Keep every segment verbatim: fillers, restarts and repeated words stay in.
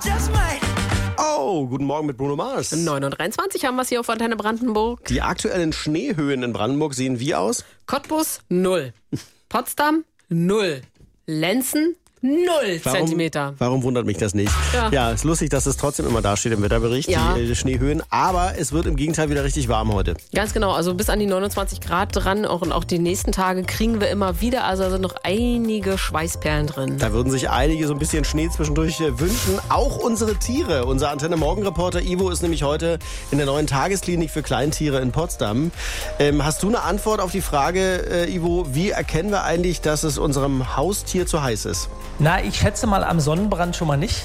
Oh, guten Morgen mit Bruno Mars. neun Uhr dreiundzwanzig haben wir es hier auf Antenne Brandenburg. Die aktuellen Schneehöhen in Brandenburg sehen wie aus? Cottbus, null. Potsdam, null. Lenzen, null Warum, Zentimeter. Warum wundert mich das nicht? Ja. Ja, ist lustig, dass es trotzdem immer da steht im Wetterbericht, Ja. die äh, Schneehöhen. Aber es wird im Gegenteil wieder richtig warm heute. Ganz genau, also bis an die neunundzwanzig Grad dran auch, und auch die nächsten Tage kriegen wir immer wieder. Also da sind noch einige Schweißperlen drin. Da würden sich einige so ein bisschen Schnee zwischendurch äh, wünschen. Auch unsere Tiere. Unser Antenne-Morgen-Reporter Ivo ist nämlich heute in der neuen Tagesklinik für Kleintiere in Potsdam. Ähm, hast du eine Antwort auf die Frage, äh, Ivo, wie erkennen wir eigentlich, dass es unserem Haustier zu heiß ist? Na, ich schätze mal am Sonnenbrand schon mal nicht.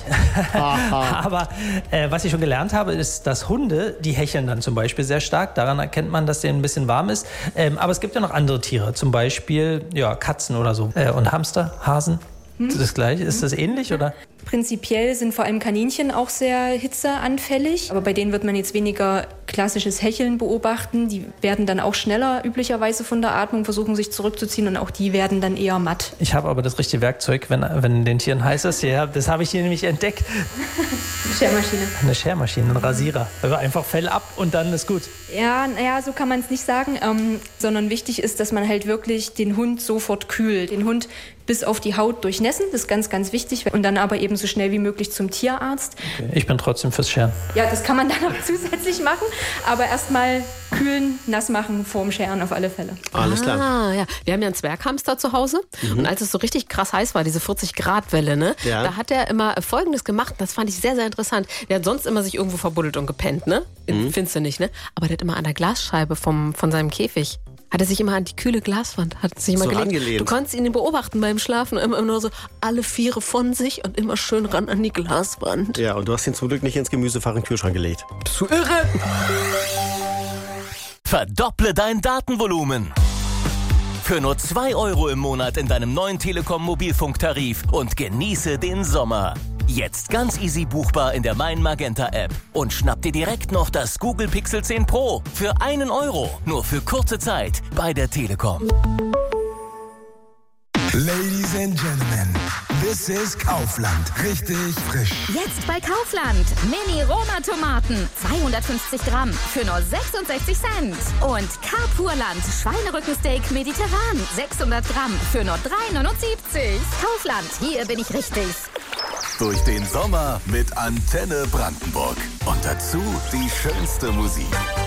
Aber äh, was ich schon gelernt habe, ist, dass Hunde, die hecheln dann zum Beispiel sehr stark. Daran erkennt man, dass denen ein bisschen warm ist. Ähm, aber es gibt ja noch andere Tiere, zum Beispiel ja, Katzen oder so. Äh, und Hamster, Hasen. Hm? Das gleiche. Ist das ähnlich, oder? Prinzipiell sind vor allem Kaninchen auch sehr hitzeanfällig. Aber bei denen wird man jetzt weniger klassisches Hecheln beobachten. Die werden dann auch schneller üblicherweise von der Atmung, versuchen sich zurückzuziehen, und auch die werden dann eher matt. Ich habe aber das richtige Werkzeug, wenn, wenn den Tieren heiß ist. Ja, das habe ich hier nämlich entdeckt. Eine Schermaschine. Eine Schermaschine, ein Rasierer. Also einfach Fell ab und dann ist gut. Ja, naja, so kann man es nicht sagen. Ähm, sondern wichtig ist, dass man halt wirklich den Hund sofort kühlt. Den Hund bis auf die Haut durchnässen, das ist ganz, ganz wichtig. Und dann aber eben so schnell wie möglich zum Tierarzt. Okay. Ich bin trotzdem fürs Scheren. Ja, das kann man dann auch zusätzlich machen. Aber erstmal kühlen, nass machen vorm Scheren auf alle Fälle. Alles klar. Ah, ja. Wir haben ja einen Zwerghamster zu Hause. Mhm. Und als es so richtig krass heiß war, diese vierzig Grad Welle, ne, ja. da hat er immer Folgendes gemacht. Das fand ich sehr, sehr interessant. Der hat sonst immer sich irgendwo verbuddelt und gepennt, ne? Mhm. Findest du nicht, ne? Aber der hat immer an der Glasscheibe vom, von seinem Käfig, hat er sich immer an die kühle Glaswand, hat sich immer so gelegt. Angelehnt. Du konntest ihn beobachten beim Schlafen, immer nur so alle Viere von sich und immer schön ran an die Glaswand. Ja, und du hast ihn zum Glück nicht ins Gemüsefach in den Kühlschrank gelegt. Bist du irre? Verdopple dein Datenvolumen. Für nur zwei Euro im Monat in deinem neuen Telekom-Mobilfunktarif und genieße den Sommer. Jetzt ganz easy buchbar in der Mein Magenta App. Und schnapp dir direkt noch das Google Pixel zehn Pro für einen Euro. Nur für kurze Zeit bei der Telekom. Ladies and Gentlemen, this is Kaufland. Richtig frisch. Jetzt bei Kaufland. Mini-Roma-Tomaten. zweihundertfünfzig Gramm für nur sechsundsechzig Cent. Und Carpurland Schweinerückensteak mediterran. sechshundert Gramm für nur drei neunundsiebzig. Kaufland, hier bin ich richtig. Durch den Sommer mit Antenne Brandenburg. Und dazu die schönste Musik.